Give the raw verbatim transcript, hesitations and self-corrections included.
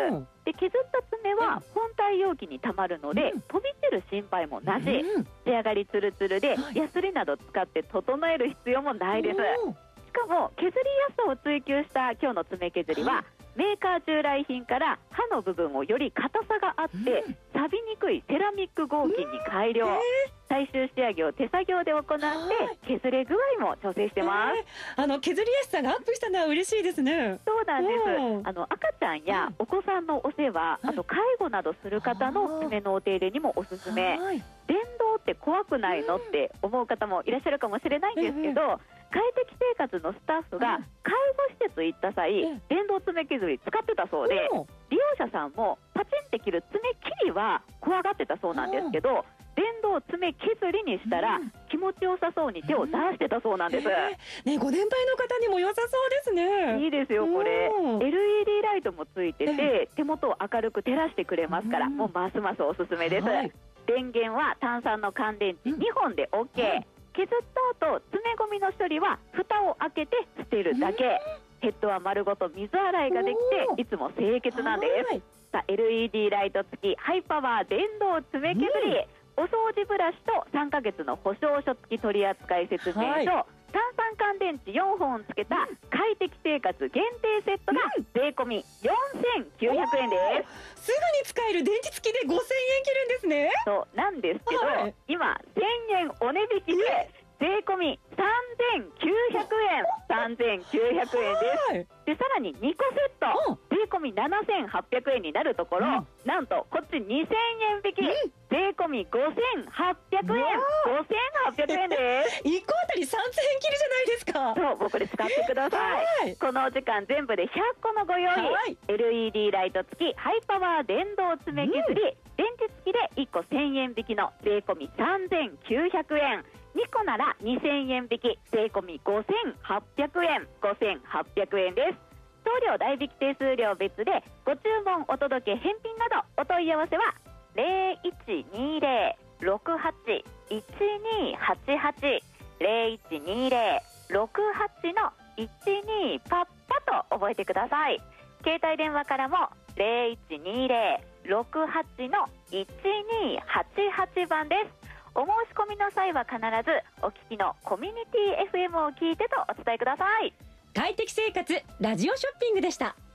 で削った爪は本体容器にたまるので、うん、飛び散る心配もなし、うん、仕上がりツルツルで、はい、ヤスリなど使って整える必要もないです。しかも削りやすさを追求した今日の爪削りは、はい、メーカー従来品から刃の部分をより硬さがあって、うん、錆びにくいセラミック合金に改良、うん、最終仕上げを手作業で行って削れ具合も調整してます。 あの削りやすさがアップしたのは嬉しいですね。 そうなんです。あの赤ちゃんやお子さんのお世話、うん、あと介護などする方の爪のお手入れにもおすすめ。電動って怖くないのって思う方もいらっしゃるかもしれないんですけど、うん、快適生活のスタッフが介護施設行った際、うん、電動爪削り使ってたそうで、うん、利用者さんもパチンって切る爪切りは怖がってたそうなんですけど、うん、電動爪削りにしたら気持ちよさそうに手を出してたそうなんです、うんえーね、ご年配の方にも良さそうですね。 いいですよこれ、うん、エルイーディー ライトもついてて手元を明るく照らしてくれますから、うん、もうますますおすすめです、はい、電源は単三の乾電池にほんで OK、うん、削った後爪ゴミの処理は蓋を開けて捨てるだけ、うん、ヘッドは丸ごと水洗いができていつも清潔なんです。さあ エルイーディー ライト付きハイパワー電動爪削り、うん、お掃除ブラシとさんかげつの保証書付き取扱説明書、はい、単三乾電池よんほんつけた快適生活限定セットが税込みよんせんきゅうひゃくえんです、 うん、すぐに使える電池付きでごせんえん切るんですね。 そうなんですけど、はい、今せんえんお値引きで税込みさんぜんきゅうひゃくえんさんぜんきゅうひゃくえんです、はい、でさらににこセット、うん、税込みななせんはっぴゃくえんになるところ、うん、なんとこっちにせんえん引き、うん、税込みごせんはっぴゃくえんごせんはっぴゃくえんですいっこあたりさんぜんえん切るじゃないですか。 そうもうこれ使ってください、はい、このお時間全部でひゃっこのご用意、はい、エルイーディー ライト付きハイパワー電動爪削り、うん、電池付きでいっこせんえん引きの税込みさんぜんきゅうひゃくえん、にこならにせんえん引き税込みごせんはっぴゃくえんごせんはっぴゃくえんです。送料代引き手数料別でご注文お届け返品などお問い合わせはゼロいちにゼロ ろくはち いちにはちはち ゼロいちにゼロ ろくはち のいちにパッパと覚えてください。携帯電話からもゼロいちにゼロ ろくはち のいちにはちはちばんです。お申し込みの際は必ずお聞きのコミュニティ エフエム を聞いてとお伝えください。 快適生活ラジオショッピングでした。